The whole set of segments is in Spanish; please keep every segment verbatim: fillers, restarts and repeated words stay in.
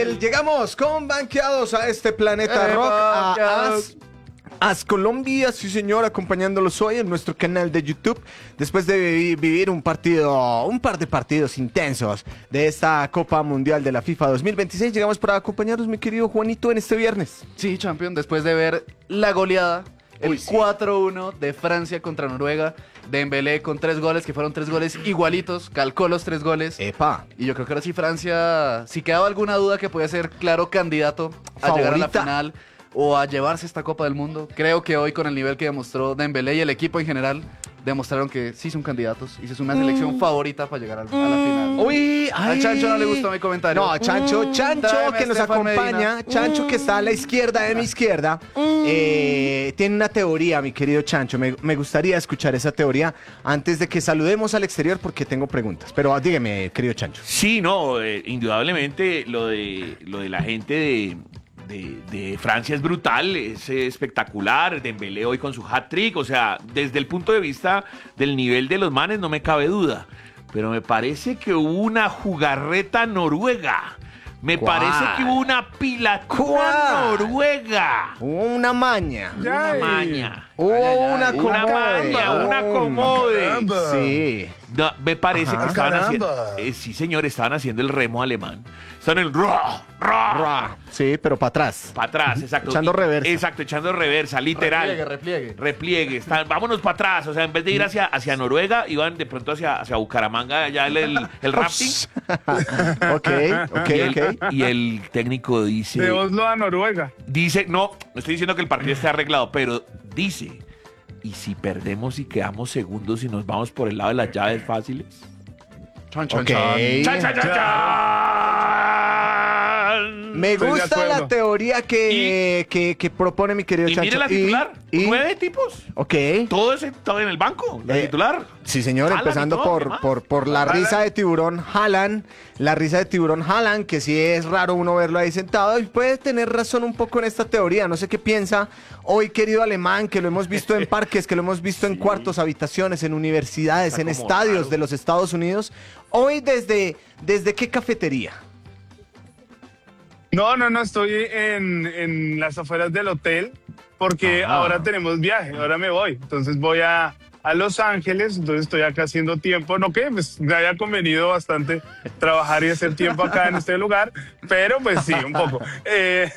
Llegamos con banqueados a este planeta Eh, rock, a banqueados. As, As Colombia, sí señor, acompañándolos hoy en nuestro canal de YouTube, después de vi- vivir un partido, un par de partidos intensos de esta Copa Mundial de la FIFA dos mil veintiséis, llegamos para acompañarnos, mi querido Juanito, en este viernes. Sí, champion, después de ver la goleada, el Uy, sí. cuatro uno de Francia contra Noruega, Dembélé con tres goles, que fueron tres goles igualitos, calcó los tres goles. Epa. Y yo creo que ahora sí Francia, si quedaba alguna duda que podía ser claro candidato a llegar a la Favorita. final o a llevarse esta Copa del Mundo, creo que hoy con el nivel que demostró Dembélé y el equipo en general, demostraron que sí son candidatos y es una selección favorita para llegar al- a, la final. Uy, Al ay. Chancho no le gustó mi comentario. No, Chancho, Chancho Tráeme a que nos Estefan acompaña, Medina. Chancho que está a la izquierda de mi izquierda, eh, tiene una teoría, mi querido Chancho. Me, me gustaría escuchar esa teoría antes de que saludemos al exterior porque tengo preguntas. Pero dígame, querido Chancho. Sí, no, eh, indudablemente lo de, lo de la gente de, de, de Francia es brutal, es eh, espectacular. Dembélé hoy con su hat-trick, o sea, desde el punto de vista del nivel de los manes no me cabe duda. Pero me parece que hubo una jugarreta noruega. Me ¿Cuál? parece que hubo una pilatúa ¿Cuál? noruega. Hubo una maña. Una maña. Hubo Ay, ay, ay. una Una acomode. maña, una Oh, acomode. caramba. Sí. No, me parece Ajá. que estaban haciendo. Caramba. eh, sí, señor, estaban haciendo el remo alemán. Están en el ra, ra, Ra. Sí, pero para atrás. para atrás, exacto. Echando Y- reversa. Exacto, echando reversa, literal. Repliegue, repliegue. Repliegue, están- vámonos para atrás. O sea, en vez de ir hacia, hacia Noruega, iban de pronto hacia, hacia Bucaramanga, allá el, el, el rafting. Ok, ok, y, el, ok. y el técnico dice. De Oslo a Noruega. Dice, no, no estoy diciendo que el partido esté arreglado, pero dice. ¿Y si perdemos y quedamos segundos y nos vamos por el lado de las llaves fáciles? Chon, chon, Ok. chon. ¡Chan, chan, chan, chan! Me Estoy de gusta acuerdo. la teoría que, que, que propone mi querido Y Chancho. mire la titular, y- nueve tipos. Ok. Todo ese todo en el banco, la Eh, titular. Sí, señor, Haaland empezando y todo, ¿qué por, más? por, por la Haaland. risa de tiburón Haaland, la risa de tiburón Haaland, que sí es raro uno verlo ahí sentado, y puede tener razón un poco en esta teoría, no sé qué piensa hoy, querido alemán, que lo hemos visto en parques, que lo hemos visto en cuartos, habitaciones, en universidades, Está en como estadios raro. de los Estados Unidos, hoy desde, ¿desde qué cafetería? No, no, no, estoy en, en las afueras del hotel porque Ajá. ahora tenemos viaje, ahora me voy. Entonces voy a, a Los Ángeles, entonces estoy acá haciendo tiempo. No que pues, me haya convenido bastante trabajar y hacer tiempo acá en este lugar, pero pues sí, un poco. Eh,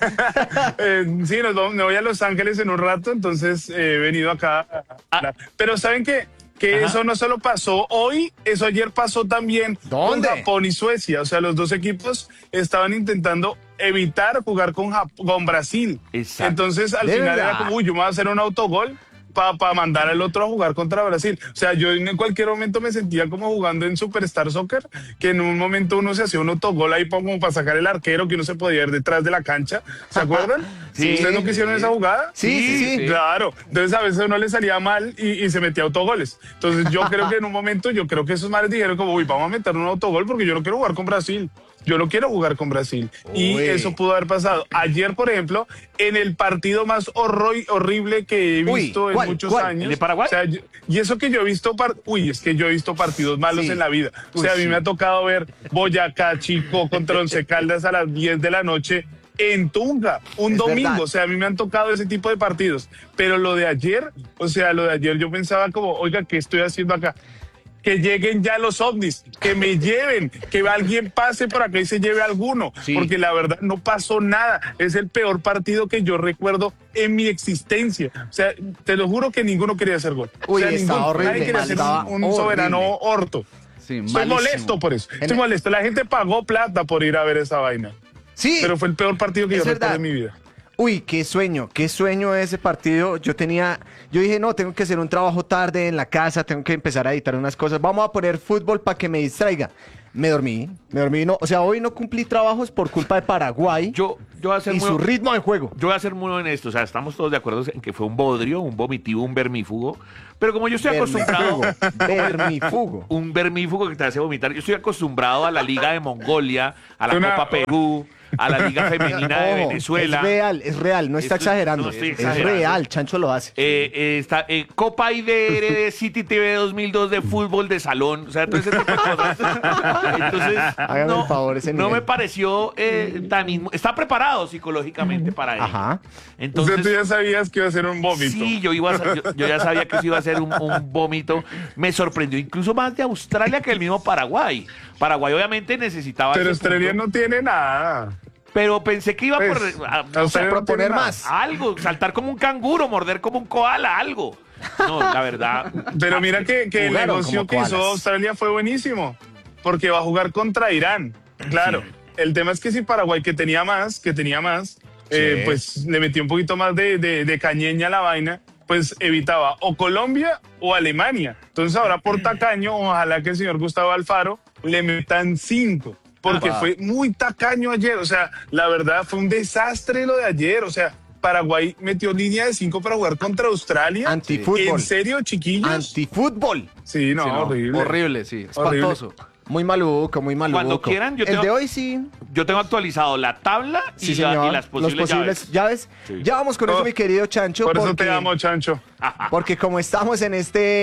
eh, sí, nos vamos- me voy a Los Ángeles en un rato, entonces eh, he venido acá. a hablar. Pero ¿saben qué? Que Ajá. eso no solo pasó hoy, eso ayer pasó también ¿Dónde? con Japón y Suecia. O sea, los dos equipos estaban intentando evitar jugar con, Jap- con Brasil. Exacto. Entonces, al ¿De final verdad? era como, uy, yo me voy a hacer un autogol para mandar al otro a jugar contra Brasil. O sea, yo en cualquier momento me sentía como jugando en Superstar Soccer, que en un momento uno se hacía un autogol ahí pa- como para sacar el arquero, que uno se podía ir detrás de la cancha. ¿Se acuerdan? Sí. ¿Ustedes no quisieron esa jugada? Sí, sí, sí. sí. Claro, entonces a veces a uno le salía mal y, y se metía autogoles. Entonces yo creo que en un momento, yo creo que esos manes dijeron como, uy, vamos a meter un autogol porque yo no quiero jugar con Brasil. Yo no quiero jugar con Brasil. Y Uy. eso pudo haber pasado. Ayer, por ejemplo, en el partido más horror- horrible que he Uy, visto en ¿cuál? muchos ¿Cuál? años. ¿El de Paraguay? O sea, yo- y eso que yo he visto, par- uy, es que yo he visto partidos malos Sí. en la vida. O Uy, sea, a mí sí. me ha tocado ver Boyacá Chico contra Once Caldas a las diez de la noche en Tunga, un Es domingo. verdad. O sea, a mí me han tocado ese tipo de partidos. Pero lo de ayer, o sea, lo de ayer yo pensaba como, oiga, ¿qué estoy haciendo acá? Que lleguen ya los ovnis, que me lleven, que alguien pase por acá y se lleve alguno. Sí. Porque la verdad no pasó nada. Es el peor partido que yo recuerdo en mi existencia. O sea, te lo juro que ninguno quería hacer gol. Uy, o sea, estaba ninguno. horrible, Nadie quería ser estaba un, un horrible. soberano orto. Sí, Estoy malísimo. molesto por eso. En Estoy el- molesto. La gente pagó plata por ir a ver esa vaina. Sí. Pero fue el peor partido que Es yo recuerdo verdad. en mi vida. Uy, qué sueño, qué sueño ese partido. Yo tenía, yo dije, no, tengo que hacer un trabajo tarde en la casa, tengo que empezar a editar unas cosas. Vamos a poner fútbol para que me distraiga. Me dormí, me dormí, no, o sea, hoy no cumplí trabajos por culpa de Paraguay Yo, yo voy a ser y muy, su ritmo de juego. yo voy a ser muy honesto. O sea, estamos todos de acuerdo en que fue un bodrio, un vomitivo, un vermífugo. Pero como yo estoy acostumbrado. Vermifugo. Un vermífugo que te hace vomitar. Yo estoy acostumbrado a la Liga de Mongolia, a la Una- Copa Perú. a la Liga Femenina de Ojo, Venezuela. Es real, es real, no está Esto- exagerando. no estoy es exagerando. real, Chancho lo hace. Eh, eh, está, eh, Copa I D R de City T V dos mil dos de fútbol de salón, o sea, todo ese tipo de cosas. Entonces, Hágame no, el favor, ese no nivel. me pareció eh, tan... inmu- Está preparado psicológicamente para ello. Ajá. Entonces, o sea, tú ya sabías que iba a ser un vómito. sí, yo, iba a sa- yo, yo ya sabía que eso iba a ser un, un vómito. Me sorprendió incluso más de Australia que el mismo Paraguay. Paraguay obviamente necesitaba... Pero ese Australia punto, no tiene nada. pero pensé que iba Pues, por... a- Australia o sea, no proponer tiene nada. más. algo, saltar como un canguro, morder como un koala, algo. No, la verdad. Pero mira que, que el Jugaron negocio como que hizo koalas. Australia fue buenísimo, porque va a jugar contra Irán. Claro, Sí. el tema es que si Paraguay, que tenía más, que tenía más, eh, pues le metió un poquito más de, de, de cañeña a la vaina, pues evitaba o Colombia o Alemania. Entonces ahora por tacaño, ojalá que el señor Gustavo Alfaro le metan cinco. Porque Ah. fue muy tacaño ayer, o sea, la verdad fue un desastre lo de ayer, o sea, Paraguay metió línea de cinco para jugar contra Australia. Antifútbol. ¿En serio, chiquillos? Antifútbol. Sí, no, Sí, no, horrible. Horrible, sí. Horrible. Espantoso. Muy maluco, muy maluco. Cuando quieran, yo El tengo- de hoy sí. Yo tengo actualizado la tabla y, Sí, la- señor. y las posibles, Los posibles llaves. Sí. Ya vamos con Oh, eso, mi querido Chancho. Por eso porque, te amo, Chancho. porque como estamos en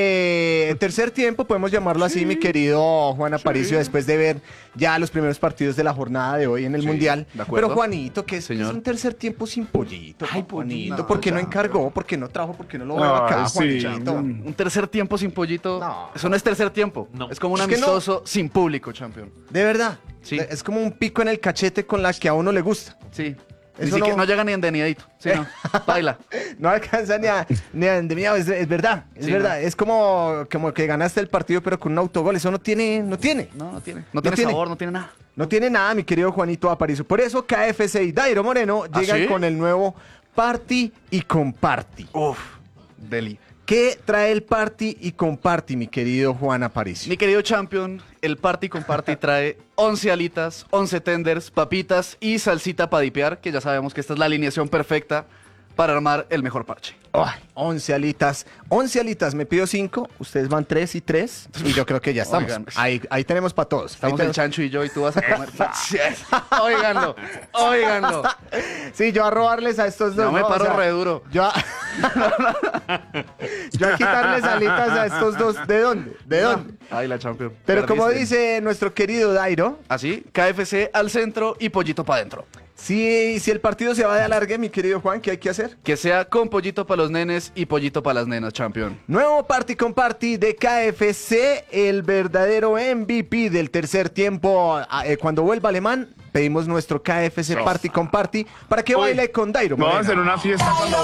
este tercer tiempo, podemos llamarlo así, mi querido Juan Aparicio, después de ver ya los primeros partidos de la jornada de hoy en el Sí, Mundial. de acuerdo. Pero Juanito, que es, Señor. es un tercer tiempo sin pollito. Ay, Juanito, pollito. ¿por qué no ya. encargó? ¿Por qué no trajo? ¿Por qué no lo veo Ay, acá, sí. Juanito? Mm. Un tercer tiempo sin pollito. No. Eso no es tercer tiempo. No. Es como un Es que no. amistoso sin público, campeón. De verdad. Sí. Es como un pico en el cachete con la que a uno le gusta. Sí. Ni Eso siquiera- no- no... llega ni endeniadito. Sí, no. Baila. No alcanza ni a, ni a endemiado, es, es verdad, es Sí, verdad. no. Es como, como que ganaste el partido pero con un autogol. Eso no tiene, no tiene. No, no tiene. No, No tiene, tiene. sabor, no tiene nada. No tiene nada, mi querido Juanito Aparicio. Por eso K F C y Dairo Moreno ¿Ah, llegan sí? con el nuevo Party y Comparty. Uf, deli. ¿Qué trae el Party y Comparty, mi querido Juan Aparicio? Mi querido champion, el Party con Party trae once alitas, once tenders, papitas y salsita para dipear, que ya sabemos que esta es la alineación perfecta para armar el mejor parche. Ay, once alitas. once alitas, me pido cinco. Ustedes van tres y tres. Y yo creo que ya estamos. Oigan. Ahí, ahí tenemos para todos. Ahí Estamos el tenemos- Chancho y yo y tú vas a comer. Óiganlo, óiganlo. Sí, yo a robarles a estos dos. No me ¿no? O paro sea, re duro. Yo a... yo a quitarles alitas a estos dos. ¿De dónde? ¿De dónde? Ay, la champion. Pero como Perdiste. dice nuestro querido Dairo, Así, K F C al centro y pollito para adentro. si, si el partido se va de alargue, mi querido Juan, ¿qué hay que hacer? Que sea con pollito para los nenes y pollito para las nenas, champion. Nuevo Party con Party de K F C, el verdadero M V P del tercer tiempo. Ah, eh, cuando vuelva Alemán, pedimos nuestro K F C Party con Party para que Uy, baile con Dairo Vamos a Moreno. hacer una fiesta cuando